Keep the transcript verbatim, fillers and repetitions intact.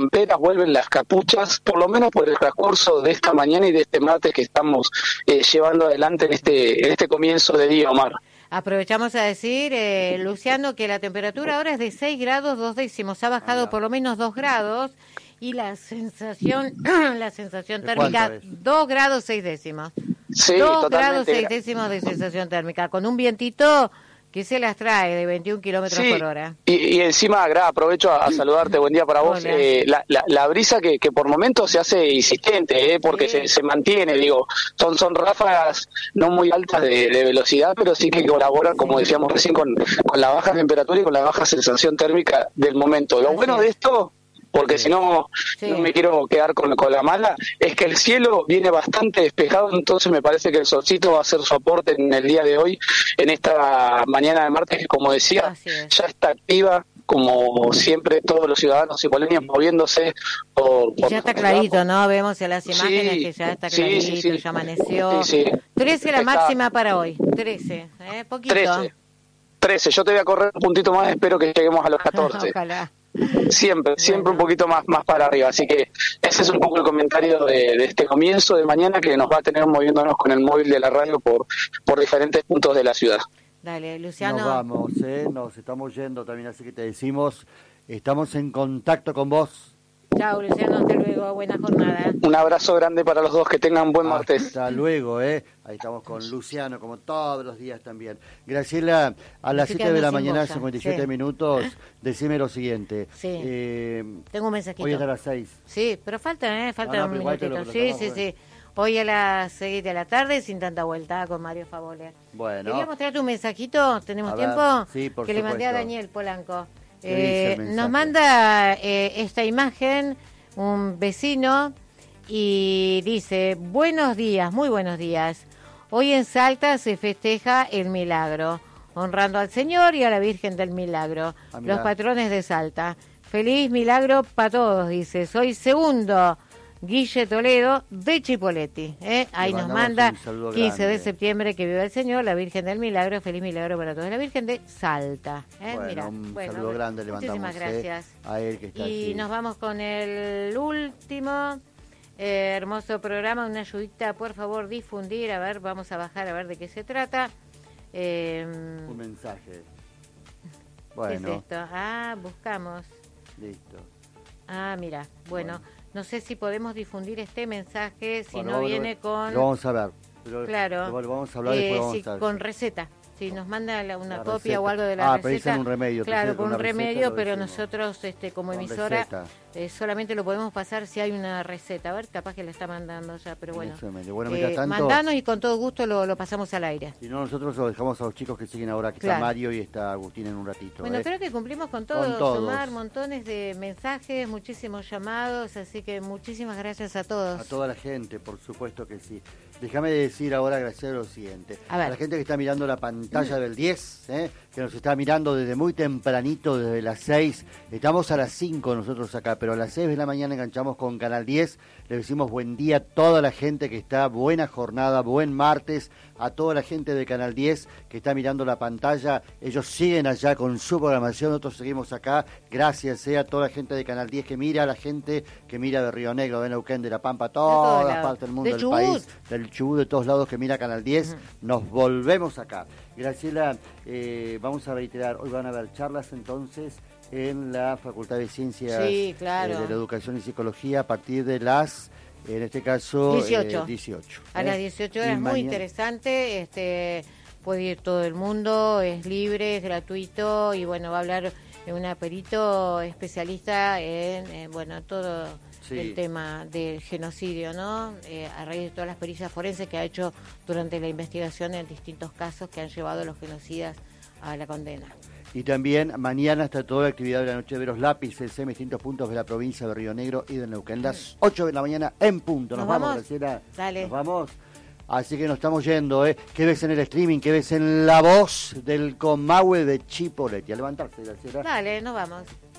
camperas, vuelven las capuchas, por lo menos por el transcurso de esta mañana y de este martes que estamos eh, llevando adelante en este, en este comienzo de día, Omar. Aprovechamos a decir, eh, Luciano, que la temperatura ahora es de seis grados dos décimos, ha bajado por lo menos dos grados y la sensación la sensación térmica dos grados seis décimos. Sí, dos totalmente. grados seis décimos de sensación térmica, con un vientito que se las trae de veintiún kilómetros sí, por hora. Y, y encima, Gra, aprovecho a, a saludarte, buen día para vos. Eh, la, la, la brisa que, que por momentos se hace insistente, eh, porque sí. se, se mantiene, digo, son son ráfagas no muy altas de, de velocidad, pero sí que colaboran, como decíamos recién, con, con la baja temperatura y con la baja sensación térmica del momento. Lo Así bueno es. de esto... porque si no, sí. no me quiero quedar con, con la mala, es que el cielo viene bastante despejado, entonces me parece que el solcito va a hacer su aporte en el día de hoy, en esta mañana de martes, que como decía, ya está activa, como siempre, todos los ciudadanos hipoleños moviéndose por... por ya está clarito, ¿no? Vemos en las imágenes sí, que ya está clarito, sí, sí, sí. ya amaneció. Sí, sí. trece la está... máxima para hoy, trece, ¿eh? Poquito. trece, trece, yo te voy a correr un puntito más, espero que lleguemos a los catorce. Ojalá. Siempre, siempre bueno. un poquito más más para arriba, así que ese es un poco el comentario de, de este comienzo de mañana que nos va a tener moviéndonos con el móvil de la radio por por diferentes puntos de la ciudad. Dale, Luciano. Nos vamos, ¿eh? Nos estamos yendo también, así que te decimos, estamos en contacto con vos. Chao, Luciano, hasta luego, buena jornada. Un abrazo grande para los dos, que tengan buen martes. Hasta luego, ¿eh? Ahí estamos con Luciano, como todos los días también. Graciela, a las siete de la mañana, cincuenta y siete sí. minutos, decime lo siguiente. Sí, eh, tengo un mensajito. Hoy es a las seis. Sí, pero falta, ¿eh? Falta no, no, un minutito. Sí, sí, sí. Hoy a las seis de la tarde, sin tanta vuelta, con Mario Favole. Bueno. ¿Quería mostrarte un mensajito? ¿Tenemos a tiempo? Ver, sí, por Que supuesto. le mandé a Daniel Polanco. Eh, nos manda eh, esta imagen un vecino y dice: buenos días, muy buenos días. Hoy en Salta se festeja el milagro, honrando al Señor y a la Virgen del Milagro, ah, los patrones de Salta. Feliz milagro para todos, dice. Soy segundo, Guille Toledo de Chipoleti. ¿eh? Ahí nos manda quince de septiembre, que viva el Señor, la Virgen del Milagro, feliz milagro para todos. La Virgen de Salta. ¿eh? Bueno, Mirá, un bueno, saludo grande le mandamos muchísimas gracias. Eh, a él que está Y allí. nos vamos con el último eh, hermoso programa, una ayudita, por favor, difundir. A ver, vamos a bajar a ver de qué se trata. Eh, un mensaje. Bueno. ¿Qué es esto? Ah, buscamos. Listo. Ah, mira, bueno. bueno. No sé si podemos difundir este mensaje, si bueno, no lo, viene con... Lo vamos a ver. Pero, claro. Lo, lo vamos a hablar eh, después vamos sí, a ver. con receta. Si nos manda la, una la copia receta. o algo de la ah, receta. Ah, un remedio. Claro, con un remedio, receta, pero nosotros este, como con emisora eh, solamente lo podemos pasar si hay una receta. A ver, capaz que la está mandando ya, pero bueno. bueno eh, tanto, mandanos y con todo gusto lo, lo pasamos al aire. Si no, nosotros lo dejamos a los chicos que siguen ahora, que claro. está Mario y está Agustín en un ratito. Bueno, ¿eh? creo que cumplimos con todo, con todos. Omar, montones de mensajes, muchísimos llamados, así que muchísimas gracias a todos. A toda la gente, por supuesto que sí. Déjame decir ahora, Graciela, lo siguiente. A, ver. a la gente que está mirando la pantalla del diez, ¿eh? que nos está mirando desde muy tempranito, desde las seis. Estamos a las cinco nosotros acá, pero a las seis de la mañana enganchamos con Canal diez. Le decimos buen día a toda la gente que está, buena jornada, buen martes, a toda la gente de Canal diez que está mirando la pantalla. Ellos siguen allá con su programación, nosotros seguimos acá. Gracias eh, a toda la gente de Canal diez que mira, a la gente que mira de Río Negro, de Neuquén, de La Pampa, todas de partes del mundo, de del Chubut. país, del Chubut, de todos lados que mira Canal diez. Uh-huh. Nos volvemos acá. Graciela, eh, vamos a reiterar, hoy van a haber charlas entonces en la Facultad de Ciencias sí, claro. eh, de la Educación y Psicología a partir de las, en este caso, dieciocho. Eh, dieciocho a ¿eh? las dieciocho horas, muy mañana... interesante, este puede ir todo el mundo, es libre, es gratuito y bueno, va a hablar un perito especialista en, eh, bueno, todo... Sí. el tema del genocidio, ¿no? Eh, a raíz de todas las pericias forenses que ha hecho durante la investigación en distintos casos que han llevado a los genocidas a la condena. Y también mañana está toda la actividad de la Noche de Veros Lápices en distintos puntos de la provincia de Río Negro y de Neuquén. Las ocho de la mañana en punto. Nos, ¿Nos vamos, Graciela. Dale. Nos vamos. Así que nos estamos yendo, ¿eh? ¿Qué ves en el streaming? ¿Qué ves en la voz del Comahue de Chipoleti? A levantarse, Graciela. Dale, nos vamos.